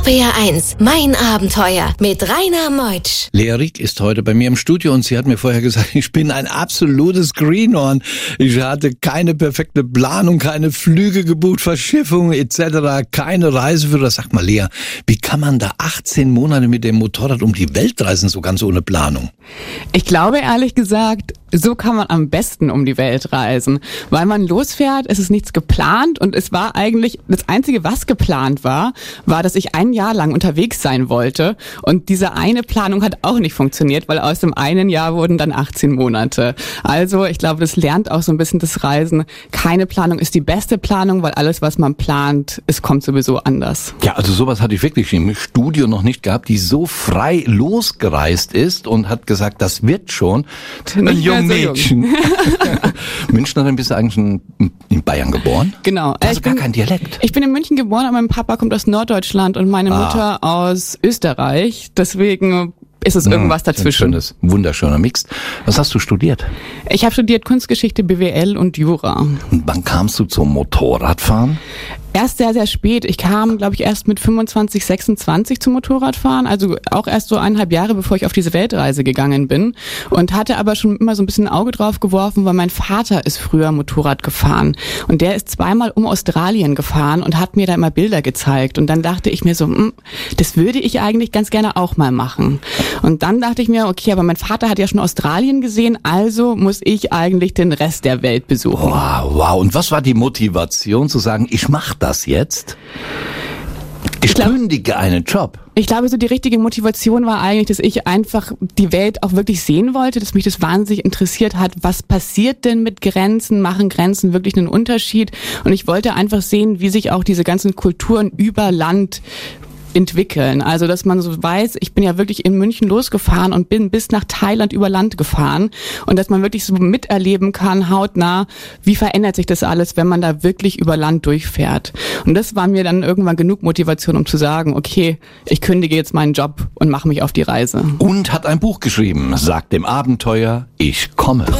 RPR 1, mein Abenteuer mit Rainer Meutsch. Lea Rieck ist heute bei mir im Studio und sie hat mir vorher gesagt, ich bin ein absolutes Greenhorn. Ich hatte keine perfekte Planung, keine Flüge gebucht, Verschiffung etc., keine Reiseführer. Sag mal, Lea, wie kann man da 18 Monate mit dem Motorrad um die Welt reisen, so ganz ohne Planung? Ich glaube ehrlich gesagt, so kann man am besten um die Welt reisen. Weil man losfährt, es ist nichts geplant und es war eigentlich, das Einzige, was geplant war, dass ich ein Jahr lang unterwegs sein wollte. Und diese eine Planung hat auch nicht funktioniert, weil aus dem einen Jahr wurden dann 18 Monate. Also ich glaube, das lernt auch so ein bisschen das Reisen. Keine Planung ist die beste Planung, weil alles, was man plant, es kommt sowieso anders. Ja, also sowas hatte ich wirklich im Studio noch nicht gehabt, die so frei losgereist ist und hat gesagt, das wird schon. Ein junges Mädchen. Münchnerin, bist du eigentlich in Bayern geboren? Genau. Also gar kein Dialekt. Ich bin in München geboren, aber mein Papa kommt aus Norddeutschland und meine Mutter aus Österreich. Deswegen ist es irgendwas dazwischen. Ein wunderschöner Mix. Was hast du studiert? Ich habe studiert Kunstgeschichte, BWL und Jura. Und wann kamst du zum Motorradfahren? Erst sehr, sehr spät. Ich kam, glaube ich, erst mit 25, 26 zum Motorradfahren. Also auch erst so 1,5 Jahre, bevor ich auf diese Weltreise gegangen bin. Und hatte aber schon immer so ein bisschen ein Auge drauf geworfen, weil mein Vater ist früher Motorrad gefahren. Und der ist zweimal um Australien gefahren und hat mir da immer Bilder gezeigt. Und dann dachte ich mir so, das würde ich eigentlich ganz gerne auch mal machen. Und dann dachte ich mir, okay, aber mein Vater hat ja schon Australien gesehen, also muss ich eigentlich den Rest der Welt besuchen. Wow. Und was war die Motivation zu sagen, ich mache das jetzt? Ich kündige einen Job. Ich glaube, so die richtige Motivation war eigentlich, dass ich einfach die Welt auch wirklich sehen wollte, dass mich das wahnsinnig interessiert hat. Was passiert denn mit Grenzen? Machen Grenzen wirklich einen Unterschied? Und ich wollte einfach sehen, wie sich auch diese ganzen Kulturen über Land entwickeln. Also, dass man so weiß, ich bin ja wirklich in München losgefahren und bin bis nach Thailand über Land gefahren und dass man wirklich so miterleben kann, hautnah, wie verändert sich das alles, wenn man da wirklich über Land durchfährt. Und das war mir dann irgendwann genug Motivation, um zu sagen, okay, ich kündige jetzt meinen Job und mache mich auf die Reise. Und hat ein Buch geschrieben, sagt dem Abenteuer, ich komme.